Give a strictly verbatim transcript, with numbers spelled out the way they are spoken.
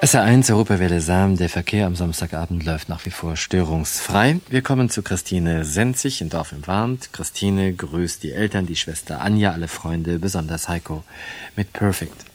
S R eins Europawelle Sam, der Verkehr am Samstagabend läuft nach wie vor störungsfrei. Wir kommen zu Christine Senzig in Dorf im Warnt. Christine grüßt die Eltern, die Schwester Anja, alle Freunde, besonders Heiko mit Perfect.